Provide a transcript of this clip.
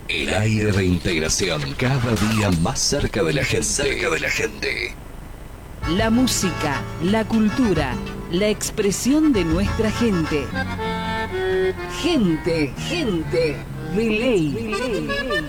El aire de integración, cada día más cerca de la gente. Cerca de la gente. La música, la cultura, la expresión de nuestra gente. Gente, Relay.